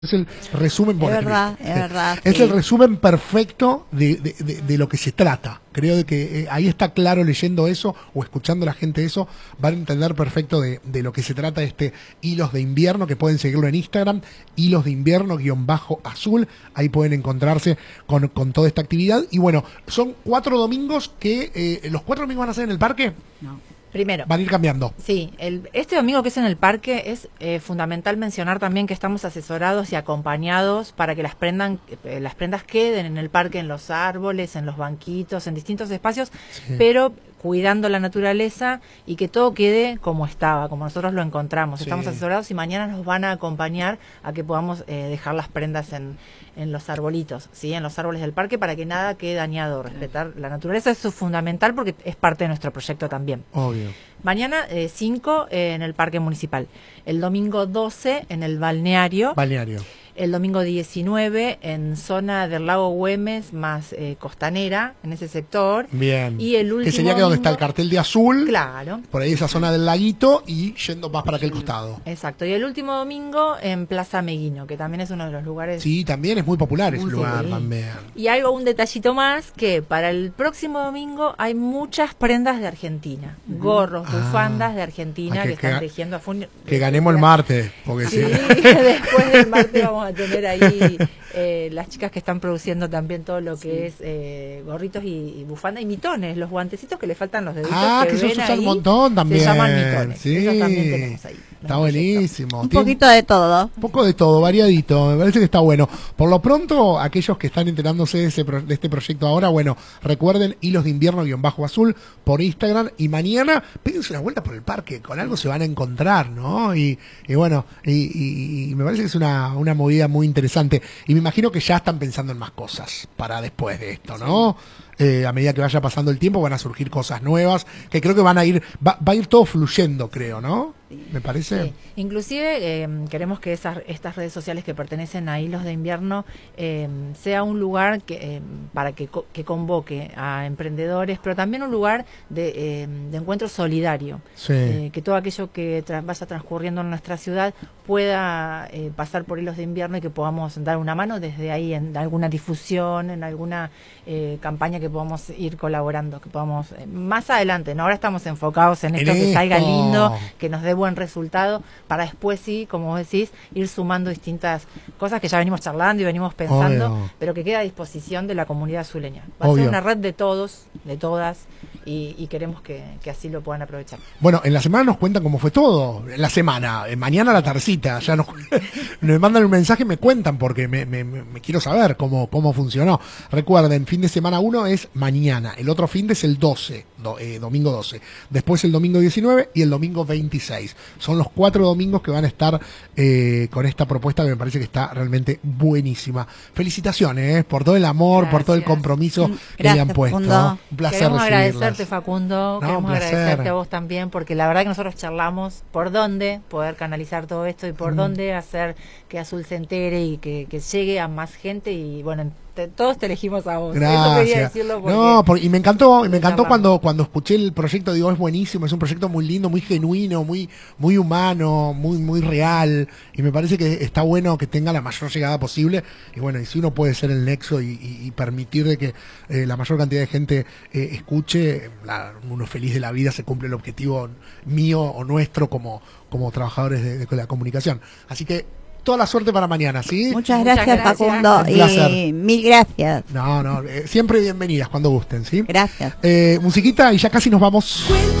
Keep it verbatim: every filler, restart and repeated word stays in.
Es el resumen, Es bueno, verdad, es verdad. Es sí. el resumen perfecto de, de, de, de lo que se trata. Creo de que eh, ahí está claro, leyendo eso o escuchando a la gente eso, van a entender perfecto de, de lo que se trata este Hilos de Invierno, que pueden seguirlo en Instagram, Hilos de Invierno guión bajo azul, ahí pueden encontrarse con, con toda esta actividad. Y bueno, son cuatro domingos que, eh, ¿los cuatro domingos van a ser en el parque? No. Primero. Van a ir cambiando. Sí, el, este domingo que es en el parque es eh, fundamental mencionar también que estamos asesorados y acompañados para que las, prendan, eh, las prendas queden en el parque, en los árboles, en los banquitos, en distintos espacios, sí. pero cuidando la naturaleza y que todo quede como estaba, como nosotros lo encontramos. Sí. Estamos asesorados y mañana nos van a acompañar a que podamos eh, dejar las prendas en, en los arbolitos, ¿sí? En los árboles del parque, para que nada quede dañado. Respetar la naturaleza, eso es fundamental porque es parte de nuestro proyecto también. Obvio. Mañana cinco eh, eh, en el Parque Municipal, el domingo doce en el Balneario, Balneario. el domingo diecinueve en zona del Lago Güemes más eh, costanera, en ese sector. Bien. Y el último que sería que donde está el cartel de azul. Claro. Por ahí esa zona del laguito y yendo más para aquel costado. Exacto. Y el último domingo en Plaza Meguino, que también es uno de los lugares. Sí, también es muy popular ese muy lugar sí. también. Y hay un detallito más, que para el próximo domingo hay muchas prendas de Argentina, uh-huh. gorros, ah. bufandas de Argentina, que, que están tejiendo a junio. Que ganemos el martes, porque sí. sí. Después del martes vamos a tener ahí eh, las chicas que están produciendo también todo lo que sí. es eh, gorritos y, y bufandas y mitones, los guantecitos que le faltan los deditos. Ah, que, que se usan un montón también. Se llaman mitones. Sí. Esos también tenemos ahí. Está buenísimo. Un poquito de todo. Un poco de todo, variadito. Me parece que está bueno. Por lo pronto, aquellos que están enterándose de, ese, de este proyecto ahora, bueno, recuerden Hilos de Invierno guión bajo azul por Instagram. Y mañana, péguense una vuelta por el parque. Con algo se van a encontrar, ¿no? Y, y bueno, y, y, y me parece que es una, una movida muy interesante. Y me imagino que ya están pensando en más cosas para después de esto, ¿no? Sí. Eh, a medida que vaya pasando el tiempo van a surgir cosas nuevas que creo que van a ir, va, va a ir todo fluyendo, creo, ¿no? Sí. ¿Me parece? Sí. Inclusive eh, queremos que esas, estas redes sociales que pertenecen a Hilos de Invierno eh, sea un lugar que, eh, para que, que convoque a emprendedores, pero también un lugar de, eh, de encuentro solidario. Sí. Eh, que todo aquello que tra vaya transcurriendo en nuestra ciudad pueda eh, pasar por Hilos de Invierno y que podamos dar una mano desde ahí en alguna difusión, en alguna eh, campaña que podamos ir colaborando, que podamos eh, más adelante, ¿no? Ahora estamos enfocados en esto, en que esto. salga lindo, que nos dé buen resultado, para después sí, como vos decís, ir sumando distintas cosas que ya venimos charlando y venimos pensando, Obvio. pero que queda a disposición de la comunidad azuleña. Va Obvio. a ser una red de todos, de todas, y, y queremos que, que así lo puedan aprovechar. Bueno, en la semana nos cuentan cómo fue todo, en la semana, mañana la tardecita, ya nos, me mandan un mensaje y me cuentan, porque me, me, me quiero saber cómo, cómo funcionó. Recuerden, fin de semana uno es mañana, el otro fin de es el doce, do, eh, domingo doce, después el domingo diecinueve y el domingo veintiséis. Son los cuatro domingos que van a estar eh, con esta propuesta que me parece que está realmente buenísima. Felicitaciones eh, por todo el amor, Gracias. por todo el compromiso Gracias, que le han puesto. Facundo. Un placer Queremos recibirlas. agradecerte, Facundo, no, queremos agradecerte a vos también, porque la verdad que nosotros charlamos por dónde poder canalizar todo esto y por mm. dónde hacer que Azul se entere y que, que llegue a más gente, y bueno, te, todos te elegimos a vos. Gracias. Eso quería decirlo porque no, por, y me encantó, y me encantó cuando, cuando escuché el proyecto, digo, es buenísimo, es un proyecto muy lindo, muy genuino, muy, muy humano, muy, muy real, y me parece que está bueno que tenga la mayor llegada posible, y bueno, y si uno puede ser el nexo y, y, y permitir de que eh, la mayor cantidad de gente eh, escuche, la, uno feliz de la vida, se cumple el objetivo mío o nuestro como, como trabajadores de, de la comunicación. Así que toda la suerte para mañana, ¿sí? Muchas gracias, Muchas gracias. Facundo. Y mil gracias. No, no, eh, siempre bienvenidas cuando gusten, ¿sí? Gracias. Eh, musiquita y ya casi nos vamos.